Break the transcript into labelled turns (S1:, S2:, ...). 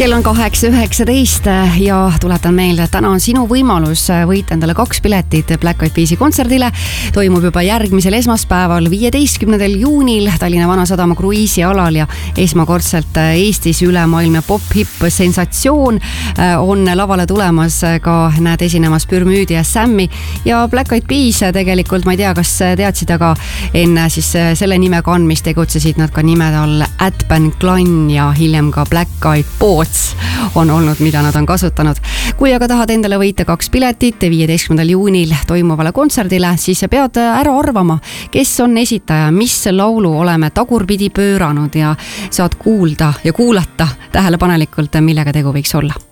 S1: Kell on 8:19 ja tuletan meelde, et täna on sinu võimalus võita endale 2 piletit Black Eyed Peas'i kontserdile. Toimub juba järgmisel esmaspäeval, 15. juunil Tallinna Vanasadama kruiisialal ja esmakordselt Eestis ülemaailmne pop-hip sensatsioon on lavale tulemas, ka näed esinemas Pürmüüdi ja Sammi ja Black Eyed Peas tegelikult, ma ei tea, kas teadsid, aga enne siis selle nime kandmist tegutsesid nad ka nimede all Atban Klann ja hiljem ka Black Eyed Poets on olnud, mida nad on kasutanud. Kui aga tahad endale võita 2 piletit 15. juunil toimuvale kontserdile, siis pead ära arvama, kes on esitaja, mis laulu oleme tagurpidi pööranud ja saad kuulda ja kuulata tähelepanelikult, millega tegu võiks olla.